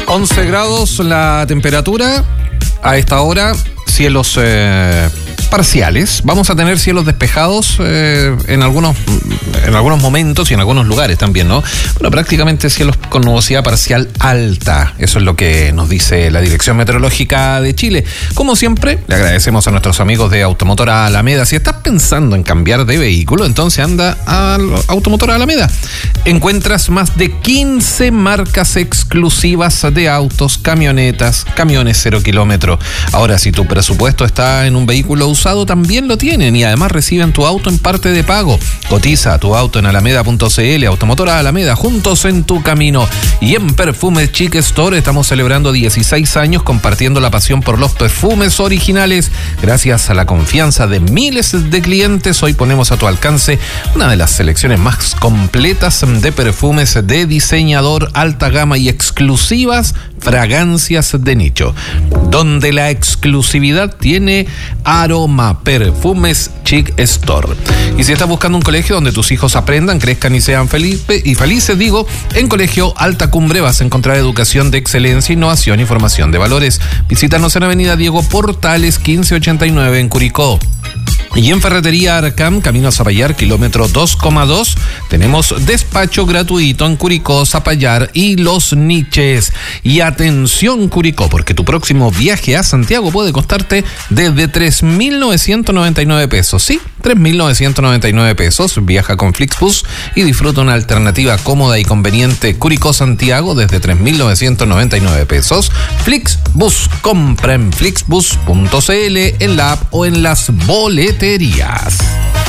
11 grados la temperatura a esta hora, cielos parciales. Vamos a tener cielos despejados en algunos momentos y en algunos lugares también, ¿no? Bueno, prácticamente cielos con nubosidad parcial alta. Eso es lo que nos dice la Dirección Meteorológica de Chile. Como siempre, le agradecemos a nuestros amigos de Automotora Alameda. Si estás pensando en cambiar de vehículo, entonces anda a Automotora Alameda. Encuentras más de 15 marcas exclusivas de autos, camionetas, camiones 0 kilómetros. Ahora, si tu presupuesto está en un vehículo usado, también lo tienen y además reciben tu auto en parte de pago. Cotiza tu auto en alameda.cl. Automotora Alameda, juntos en tu camino. Y en Perfumes Chic Store estamos celebrando 16 años compartiendo la pasión por los perfumes originales. Gracias a la confianza de miles de clientes, hoy ponemos a tu alcance una de las selecciones más completas de perfumes de diseñador, alta gama y exclusivas fragancias de nicho, donde la exclusividad tiene aroma. Perfumes Chic Store. Y si estás buscando un colegio donde tus hijos aprendan, crezcan y sean felices, en Colegio Alta Cumbre vas a encontrar educación de excelencia, innovación y formación de valores. Visítanos en Avenida Diego Portales 1589 en Curicó. Y en Ferretería Arcam, camino a Zapallar, kilómetro 2,2, tenemos despacho gratuito en Curicó, Zapallar y Los Niches. Y atención Curicó, porque tu próximo viaje a Santiago puede costarte desde 3.999 pesos. Sí, 3.999 pesos. Viaja con Flixbus y disfruta una alternativa cómoda y conveniente. Curicó-Santiago desde 3.999 pesos. Flixbus, compra en flixbus.cl, en la app o en las boleterías.